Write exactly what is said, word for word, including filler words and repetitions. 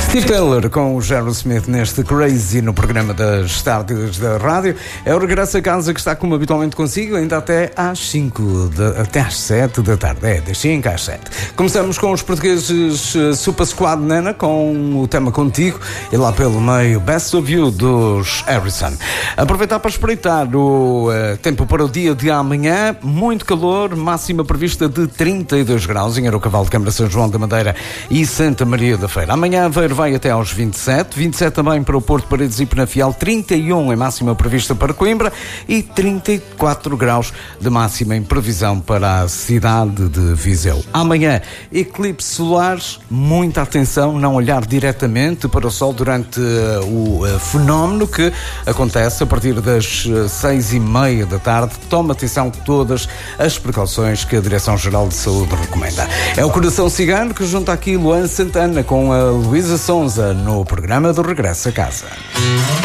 Steve Taylor com o Jerry Smith neste Crazy no programa das tardes da rádio. É o regresso a casa que está como habitualmente consigo, ainda até às cinco, de, até às sete da tarde. É, das cinco às sete. Começamos com os portugueses uh, Super Squad Nana com o tema Contigo e lá pelo meio Best of You dos Harrison. Aproveitar para espreitar o uh, tempo para o dia de amanhã. Muito calor, máxima prevista de trinta e dois graus em Arocaval de Câmara São João da Madeira e Santa Maria da Feira. Amanhã Aveiro vai até aos vinte e sete, vinte e sete também para o Porto, Paredes e Penafiel, trinta e um em máxima prevista para Coimbra e trinta e quatro graus de máxima em previsão para a cidade de Viseu. Amanhã, eclipse solar, muita atenção, não olhar diretamente para o sol durante uh, o uh, fenómeno que acontece a partir das uh, seis e meia da tarde. Toma atenção todas as precauções que a Direção-Geral de Saúde recomenda. É o Coração Cigano que junta aqui Luan Santana com a Luísa Sonza no programa do Regresso a Casa.